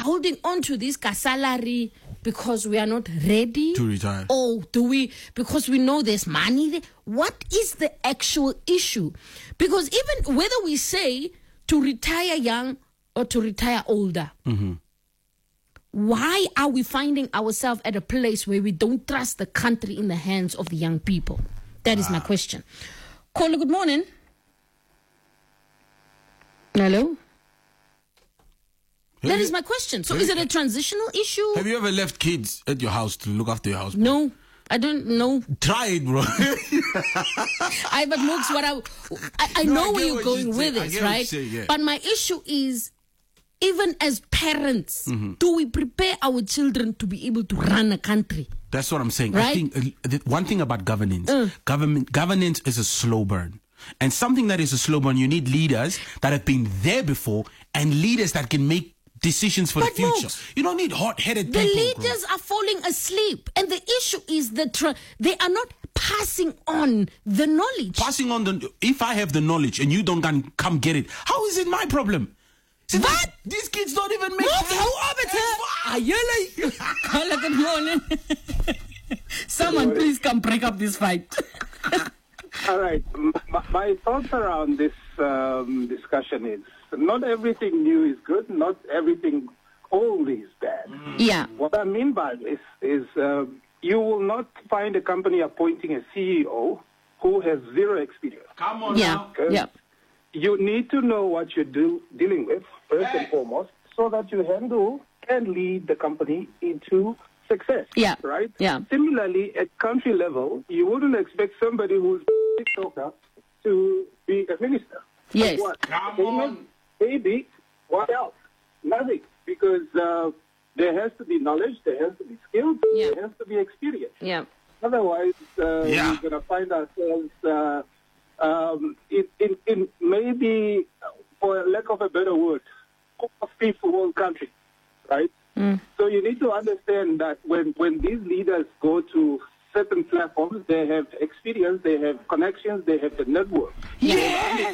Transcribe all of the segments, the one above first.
holding on to this salary because we are not ready to retire? Or do we, because we know there's money there? What is the actual issue? Because even whether we say to retire young or to retire older, why are we finding ourselves at a place where we don't trust the country in the hands of the young people? That is my question. Caller, good morning. Hello? That is my question. So is it a transitional issue? Have you ever left kids at your house to look after your house? No, I don't know. Try it, bro. But Mooks, I know where you're going with this, right? Say, yeah. But my issue is, even as parents, do we prepare our children to be able to run a country? That's what I'm saying. Right? I think one thing about governance, governance is a slow burn. And something that is a slow burn, you need leaders that have been there before and leaders that can make decisions for the future. Folks, you don't need hot-headed people. The leaders are falling asleep. And the issue is that they are not passing on the knowledge. Passing on if I have the knowledge and you don't come get it, how is it my problem? What? These kids don't even make What? Caller, good morning. Someone please come break up this fight. All right. My thoughts around this discussion is not everything new is good, not everything old is bad. Yeah. What I mean by this is you will not find a company appointing a CEO who has zero experience. Come on Yeah. now. Yeah. You need to know what you're dealing with, first and foremost, so that you handle and lead the company into success. Yeah. Right? Yeah. Similarly, at country level, you wouldn't expect somebody who's talker to be a minister. Yes. What? Come Payment, on. maybe. What else? Nothing. Because there has to be knowledge, there has to be skills, Yeah. there has to be experience. Yeah. Otherwise, we're going to find ourselves in maybe, for lack of a better word, a fifth world country, right? So you need to understand that when these leaders go to certain platforms, they have experience, they have connections, they have the network. Yes.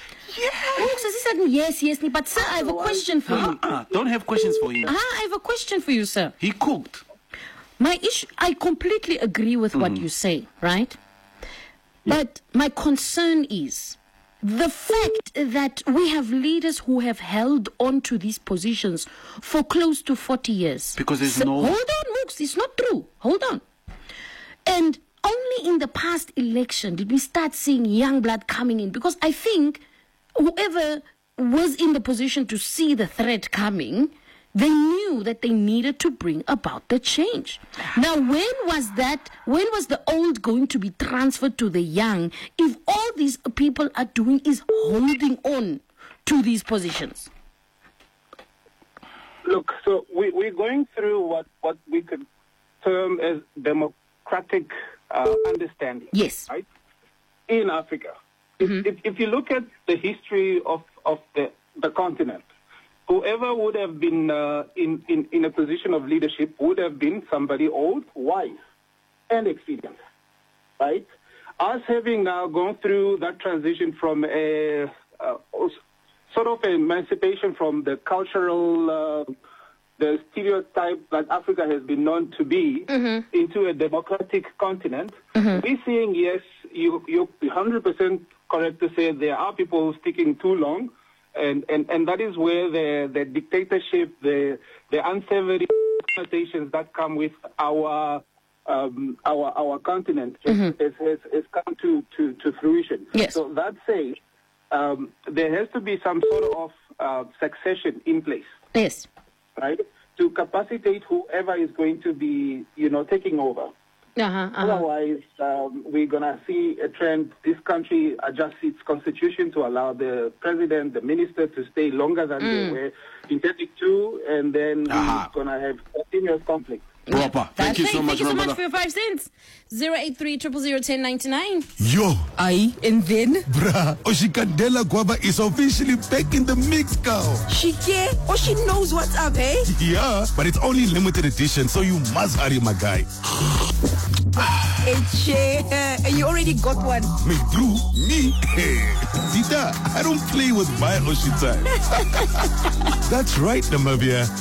Yes, but sir, I have a question for you. Don't have questions for him. I have a question for you, sir. He cooked. My issue, I completely agree with what you say, right? But my concern is the fact that we have leaders who have held on to these positions for close to 40 years. Because there's Hold on, Mooks, it's not true. Hold on. And only in the past election did we start seeing young blood coming in, because I think whoever was in the position to see the threat coming, they knew that they needed to bring about the change. Now, when was the old going to be transferred to the young if all these people are doing is holding on to these positions? Look, so we're going through what we could term as democratic understanding. Yes. Right? In Africa. If you look at the history of the continent, whoever would have been in a position of leadership would have been somebody old, wise, and experienced, right? Us having now gone through that transition from a sort of emancipation from the cultural, the stereotype that Africa has been known to be into a democratic continent, we're seeing, yes, you're 100% correct to say there are people sticking too long. And that is where the dictatorship, the unsavory connotations that come with our continent has come to fruition. Yes. So that said, there has to be some sort of succession in place. Yes. Right? To capacitate whoever is going to be, taking over. Otherwise, we're going to see a trend. This country adjusts its constitution to allow the president, the minister to stay longer than they were intended to, and then we're going to have continuous conflict. Proper. Thank you so much, Thank you so much brother. for your 5 cents. 083 000 1099. Yo, Aye, and then bruh, Oshikandela Guava is officially back in the mix, cow. She care or she knows what's up, eh? Yeah, but it's only limited edition, so you must hurry, my guy. And you already got one. Me too, me. Dita, I don't play with my Oshita. That's right, Namavia.